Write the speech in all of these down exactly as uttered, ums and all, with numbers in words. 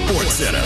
Sports Center.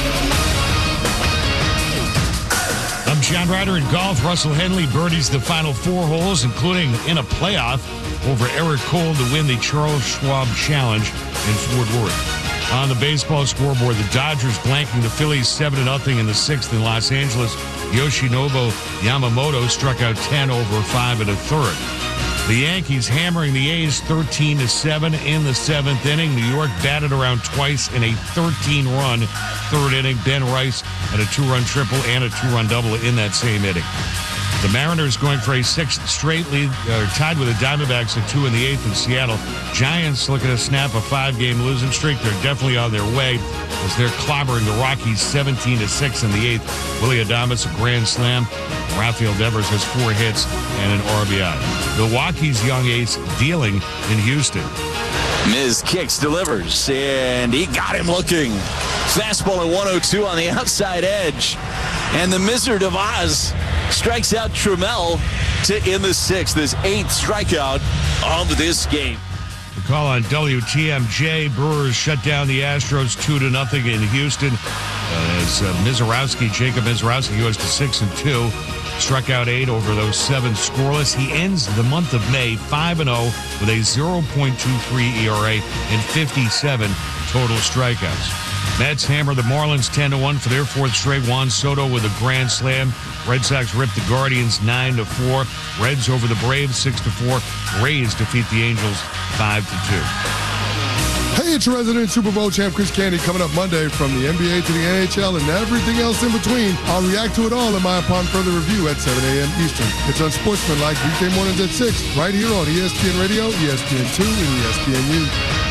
I'm John Ryder in golf. Russell Henley birdies the final four holes, including in a playoff over Eric Cole to win the Charles Schwab Challenge in Fort Worth. On the baseball scoreboard, the Dodgers blanking the Phillies seven to nothing in the sixth in Los Angeles. Yoshinobu Yamamoto struck out ten over five and a third. The Yankees hammering the A's thirteen to seven in the seventh inning. New York batted around twice in a thirteen-run third inning. Ben Rice had a two-run triple and a two-run double in that same inning. The Mariners going for a sixth straight lead, uh, tied with the Diamondbacks at two in the eighth in Seattle. Giants looking to snap a five-game losing streak. They're definitely on their way as they're clobbering the Rockies seventeen to six in the eighth. Willie Adames, a grand slam. Rafael Devers has four hits and an R B I. Milwaukee's young ace dealing in Houston. Miz kicks, delivers, and he got him looking. Fastball at one oh two on the outside edge. And the Wizard of Oz strikes out Trammell to end the sixth. His eighth strikeout of this game. The call on W T M J. Brewers shut down the Astros two to nothing in Houston. Uh, as uh, Mizorowski, Jacob Mizorowski goes to six and two. Struck out eight over those seven scoreless. He ends the month of May five and oh with a zero point two three E R A and fifty-seven total strikeouts. Mets hammer the Marlins ten to one for their fourth straight. Juan Soto with a grand slam. Red Sox rip the Guardians nine to four. Reds over the Braves six to four. Rays defeat the Angels five to two. Hey, it's your resident Super Bowl champ Chris Candy coming up Monday from the N B A to the N H L and everything else in between. I'll react to it all in my Upon Further Review at seven a.m. Eastern. It's Unsportsmanlike weekday mornings at six right here on E S P N Radio, E S P N two, and E S P N U.